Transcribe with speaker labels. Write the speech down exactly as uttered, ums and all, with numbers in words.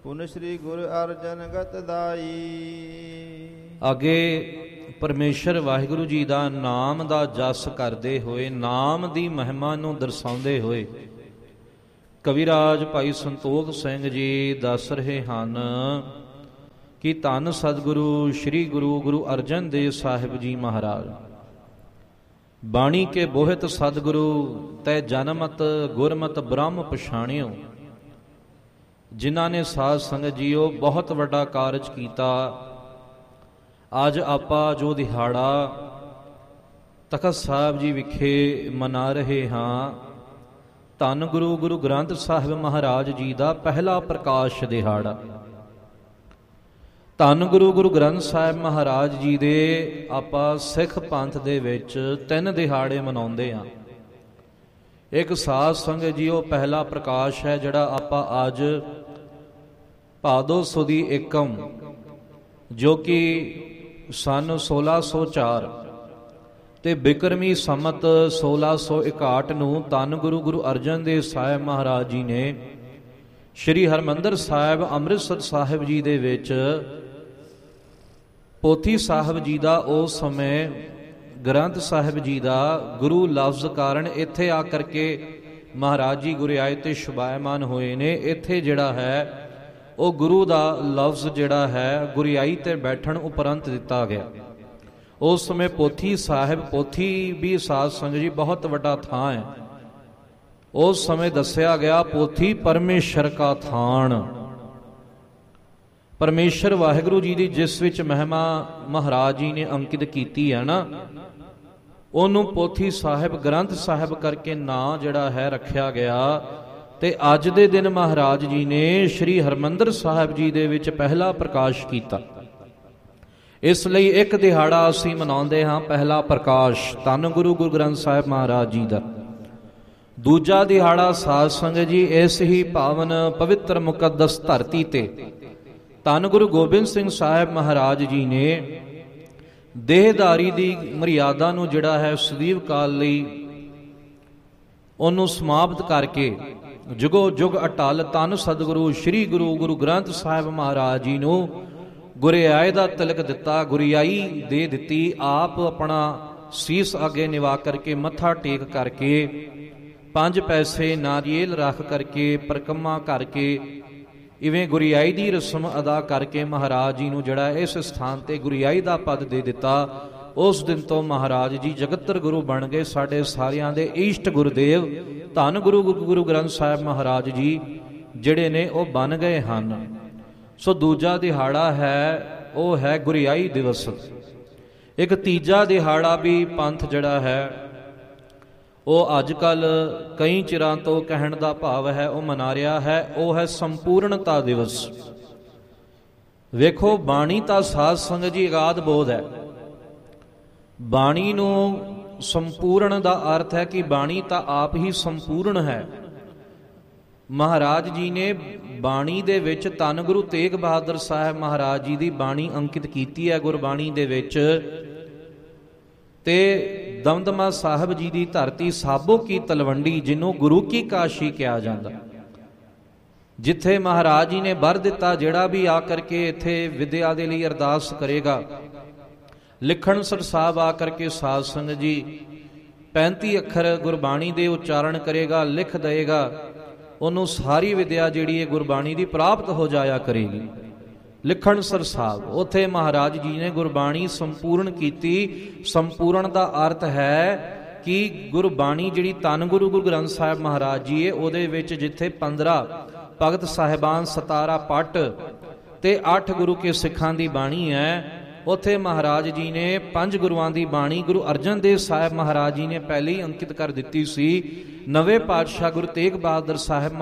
Speaker 1: ਪੁਨ ਸ੍ਰੀ ਗੁਰ ਅਰਜਨ ਗਤ ਦਾਈ।
Speaker 2: ਅੱਗੇ ਪਰਮੇਸ਼ਰ ਵਾਹਿਗੁਰੂ ਜੀ ਦਾ ਨਾਮ ਦਾ ਜਸ ਕਰਦੇ ਹੋਏ, ਨਾਮ ਦੀ ਮਹਿਮਾ ਨੂੰ ਦਰਸਾਉਂਦੇ ਹੋਏ ਕਵਿਰਾਜ ਭਾਈ ਸੰਤੋਖ ਸਿੰਘ ਜੀ ਦੱਸ ਰਹੇ ਹਨ ਕਿ ਧੰਨ ਸਤਿਗੁਰੂ ਸ੍ਰੀ ਗੁਰੂ ਗੁਰੂ ਅਰਜਨ ਦੇਵ ਸਾਹਿਬ ਜੀ ਮਹਾਰਾਜ ਬਾਣੀ ਕੇ ਬੋਹਿਤ ਸਤਿਗੁਰੂ ਤੈ ਜਨਮਤ ਗੁਰਮਤ ਬ੍ਰਹਮ ਪਛਾਣਿਓ, ਜਿਨ੍ਹਾਂ ਨੇ ਸਾਧ ਸੰਗਤ ਜੀਓ ਬਹੁਤ ਵੱਡਾ ਕਾਰਜ ਕੀਤਾ। ਅੱਜ ਆਪਾਂ ਜੋ ਦਿਹਾੜਾ ਤਖਤ ਸਾਹਿਬ ਜੀ ਵਿਖੇ ਮਨਾ ਰਹੇ ਹਾਂ, ਧੰਨ ਗੁਰੂ ਗੁਰੂ ਗ੍ਰੰਥ ਸਾਹਿਬ ਮਹਾਰਾਜ ਜੀ ਦਾ ਪਹਿਲਾ ਪ੍ਰਕਾਸ਼ ਦਿਹਾੜਾ। ਧੰਨ ਗੁਰੂ ਗੁਰੂ ਗ੍ਰੰਥ ਸਾਹਿਬ ਮਹਾਰਾਜ ਜੀ ਦੇ ਆਪਾਂ ਸਿੱਖ ਪੰਥ ਦੇ ਵਿੱਚ ਤਿੰਨ ਦਿਹਾੜੇ ਮਨਾਉਂਦੇ ਹਾਂ। ਇੱਕ ਸਾਧ ਸੰਗਤ ਜੀ ਉਹ ਪਹਿਲਾ ਪ੍ਰਕਾਸ਼ ਹੈ ਜਿਹੜਾ ਆਪਾਂ ਅੱਜ ਭਾਦੋ ਸੁਦੀ ਏਕਮ ਜੋ ਕਿ ਸਨ ਸੋਲਾਂ ਸੌ ਚਾਰ ਤੇ ਬਿਕਰਮੀ ਸੰਮਤ ਸੋਲਾਂ ਸੌ ਇਕਾਹਠ ਨੂੰ ਧੰਨ ਗੁਰੂ ਗੁਰੂ ਅਰਜਨ ਦੇਵ ਸਾਹਿਬ ਮਹਾਰਾਜ ਜੀ ਨੇ ਸ਼੍ਰੀ ਹਰਿਮੰਦਰ ਸਾਹਿਬ ਅੰਮ੍ਰਿਤਸਰ ਸਾਹਿਬ ਜੀ ਦੇ ਵਿੱਚ ਪੋਥੀ ਸਾਹਿਬ ਜੀ ਦਾ ਉਸ ਸਮੇਂ ਗ੍ਰੰਥ ਸਾਹਿਬ ਜੀ ਦਾ ਗੁਰੂ ਲਫ਼ਜ਼ ਕਾਰਨ ਇੱਥੇ ਆ ਕਰਕੇ ਮਹਾਰਾਜ ਜੀ ਗੁਰਿਆਏ ਤੇ ਸ਼ੁਭਾਇਮਾਨ ਹੋਏ ਨੇ। ਇੱਥੇ ਜਿਹੜਾ ਹੈ ਉਹ ਗੁਰੂ ਦਾ ਲਫ਼ਜ਼ ਜਿਹੜਾ ਹੈ ਗੁਰਿਆਈ ਤੇ ਬੈਠਣ ਉਪਰੰਤ ਦਿੱਤਾ ਗਿਆ। ਉਸ ਸਮੇਂ ਪੋਥੀ ਸਾਹਿਬ, ਪੋਥੀ ਵੀ ਸਾਧ ਸੰਗਤ ਜੀ ਬਹੁਤ ਵੱਡਾ ਥਾਂ ਹੈ। ਉਸ ਸਮੇਂ ਦੱਸਿਆ ਗਿਆ ਪੋਥੀ ਪਰਮੇਸ਼ਰ ਕਾ ਥਾਨ, ਪਰਮੇਸ਼ਰ ਵਾਹਿਗੁਰੂ ਜੀ ਦੀ ਜਿਸ ਵਿੱਚ ਮਹਿਮਾ ਮਹਾਰਾਜ ਜੀ ਨੇ ਅੰਕਿਤ ਕੀਤੀ ਹੈ ਨਾ, ਉਹਨੂੰ ਪੋਥੀ ਸਾਹਿਬ ਗ੍ਰੰਥ ਸਾਹਿਬ ਕਰਕੇ ਨਾਂ ਜਿਹੜਾ ਹੈ ਰੱਖਿਆ ਗਿਆ। ਤੇ ਅੱਜ ਦੇ ਦਿਨ ਮਹਾਰਾਜ ਜੀ ਨੇ ਸ਼੍ਰੀ ਹਰਿਮੰਦਰ ਸਾਹਿਬ ਜੀ ਦੇ ਵਿੱਚ ਪਹਿਲਾ ਪ੍ਰਕਾਸ਼ ਕੀਤਾ। ਇਸ ਲਈ ਇੱਕ ਦਿਹਾੜਾ ਅਸੀਂ ਮਨਾਉਂਦੇ ਹਾਂ ਪਹਿਲਾ ਪ੍ਰਕਾਸ਼ ਧੰਨ ਗੁਰੂ ਗੁਰੂ ਗ੍ਰੰਥ ਸਾਹਿਬ ਮਹਾਰਾਜ ਜੀ ਦਾ। ਦੂਜਾ ਦਿਹਾੜਾ ਸਾਧ ਸੰਗਤ ਜੀ ਇਸ ਹੀ ਪਾਵਨ ਪਵਿੱਤਰ ਮੁਕੱਦਸ ਧਰਤੀ ਤੇ ਧੰਨ ਗੁਰੂ ਗੋਬਿੰਦ ਸਿੰਘ ਸਾਹਿਬ ਮਹਾਰਾਜ ਜੀ ਨੇ ਦੇਹਦਾਰੀ ਦੀ ਮਰਿਆਦਾ ਨੂੰ ਜਿਹੜਾ ਹੈ ਸਦੀਵ ਕਾਲ ਲਈ ਉਹਨੂੰ ਸਮਾਪਤ ਕਰਕੇ ਜੁਗੋ ਜੁਗ ਅਟਲ ਧੰਨ ਸਤਿਗੁਰੂ ਸ੍ਰੀ ਗੁਰੂ ਗੁਰੂ ਗ੍ਰੰਥ ਸਾਹਿਬ ਮਹਾਰਾਜ ਜੀ ਨੂੰ ਗੁਰਿਆਈ ਦਾ ਤਿਲਕ ਦਿੱਤਾ, ਗੁਰਿਆਈ ਦੇ ਦਿੱਤੀ। ਆਪ ਆਪਣਾ ਸੀਸ ਅੱਗੇ ਨਿਵਾ ਕਰਕੇ ਮੱਥਾ ਟੇਕ ਕਰਕੇ ਪੰਜ ਪੈਸੇ ਨਾਰੀਅਲ ਰੱਖ ਕਰਕੇ ਪਰਕੰਮਾ ਕਰਕੇ ਇਵੇਂ ਗੁਰਿਆਈ ਦੀ ਰਸਮ ਅਦਾ ਕਰਕੇ ਮਹਾਰਾਜ ਜੀ ਨੂੰ ਜਿਹੜਾ ਇਸ ਸਥਾਨ ਤੇ ਗੁਰਿਆਈ ਦਾ ਪਦ ਦੇ ਦਿੱਤਾ। ਉਸ ਦਿਨ ਤੋਂ ਮਹਾਰਾਜ ਜੀ ਜਗਤਰ ਗੁਰੂ ਬਣ ਗਏ, ਸਾਡੇ ਸਾਰਿਆਂ ਦੇ ਈਸ਼ਟ ਗੁਰਦੇਵ ਧੰਨ ਗੁਰੂ ਗੁਰੂ ਗ੍ਰੰਥ ਸਾਹਿਬ ਮਹਾਰਾਜ ਜੀ ਜਿਹੜੇ ਨੇ ਉਹ ਬਣ ਗਏ ਹਨ। ਸੋ ਦੂਜਾ ਦਿਹਾੜਾ ਹੈ ਉਹ ਹੈ ਗੁਰਿਆਈ ਦਿਵਸ। ਇੱਕ ਤੀਜਾ ਦਿਹਾੜਾ ਵੀ ਪੰਥ ਜਿਹੜਾ ਹੈ ਉਹ ਅੱਜ ਕੱਲ ਕਈ ਚਿਰਾਂ ਤੋਂ ਕਹਿਣ ਦਾ ਭਾਵ ਹੈ ਉਹ ਮਨਾ ਰਿਹਾ ਹੈ, ਉਹ ਹੈ ਸੰਪੂਰਨਤਾ ਦਿਵਸ। ਵੇਖੋ ਬਾਣੀ ਤਾਂ ਸਾਧ ਸੰਗਤ ਜੀ ਅਗਾਧ ਬੋਧ ਹੈ। ਬਾਣੀ ਨੂੰ ਸੰਪੂਰਨ ਦਾ ਅਰਥ ਹੈ ਕਿ ਬਾਣੀ ਤਾਂ ਆਪ ਹੀ ਸੰਪੂਰਨ ਹੈ। ਮਹਾਰਾਜ ਜੀ ਨੇ ਬਾਣੀ ਦੇ ਵਿੱਚ ਧੰਨ ਗੁਰੂ ਤੇਗ ਬਹਾਦਰ ਸਾਹਿਬ ਮਹਾਰਾਜ ਜੀ ਦੀ ਬਾਣੀ ਅੰਕਿਤ ਕੀਤੀ ਹੈ ਗੁਰਬਾਣੀ ਦੇ ਵਿੱਚ। ਤੇ ਦਮਦਮਾ ਸਾਹਿਬ ਜੀ ਦੀ ਧਰਤੀ ਸਾਬੋ ਕੀ ਤਲਵੰਡੀ ਜਿਹਨੂੰ ਗੁਰੂ ਕੀ ਕਾਸ਼ੀ ਕਿਹਾ ਜਾਂਦਾ, ਜਿੱਥੇ ਮਹਾਰਾਜ ਜੀ ਨੇ ਵਰ ਦਿੱਤਾ ਜਿਹੜਾ ਵੀ ਆ ਕਰਕੇ ਇੱਥੇ ਵਿਦਿਆ ਦੇ ਲਈ ਅਰਦਾਸ ਕਰੇਗਾ, ਲਿਖਣਸਰ ਸਾਹਿਬ ਆ ਕਰਕੇ ਸਾਧ ਸੰਗਤ ਜੀ ਪੈਂਤੀ ਅੱਖਰ ਗੁਰਬਾਣੀ ਦੇ ਉਚਾਰਨ ਕਰੇਗਾ, ਲਿਖ ਦੇਗਾ, ਉਹਨੂੰ ਸਾਰੀ ਵਿਦਿਆ ਜਿਹੜੀ ਹੈ ਗੁਰਬਾਣੀ ਦੀ ਪ੍ਰਾਪਤ ਹੋ ਜਾਇਆ ਕਰੇਗੀ। ਲਿਖਣਸਰ ਸਾਹਿਬ ਉੱਥੇ ਮਹਾਰਾਜ ਜੀ ਨੇ ਗੁਰਬਾਣੀ ਸੰਪੂਰਨ ਕੀਤੀ। ਸੰਪੂਰਨ ਦਾ ਅਰਥ ਹੈ ਕਿ ਗੁਰਬਾਣੀ ਜਿਹੜੀ ਧੰਨ ਗੁਰੂ ਗੁਰੂ ਗ੍ਰੰਥ ਸਾਹਿਬ ਮਹਾਰਾਜ ਜੀ ਹੈ ਉਹਦੇ ਵਿੱਚ ਜਿੱਥੇ ਪੰਦਰਾਂ ਭਗਤ ਸਾਹਿਬਾਨ ਸਤਾਰਾਂ ਪੱਟ ਤੇ ਅੱਠ ਗੁਰੂ ਕੇ ਸਿੱਖਾਂ ਦੀ ਬਾਣੀ ਹੈ, ਉੱਥੇ ਮਹਾਰਾਜ ਜੀ ਨੇ ਪੰਜ ਗੁਰੂਆਂ ਦੀ ਬਾਣੀ ਗੁਰੂ ਅਰਜਨ ਦੇਵ ਸਾਹਿਬ ਮਹਾਰਾਜ ਜੀ ਨੇ ਪਹਿਲੇ ਹੀ ਅੰਕਿਤ ਕਰ ਦਿੱਤੀ ਸੀ। ਨਵੇਂ ਪਾਤਸ਼ਾਹ ਗੁਰੂ ਤੇਗ ਬਹਾਦਰ ਸਾਹਿਬ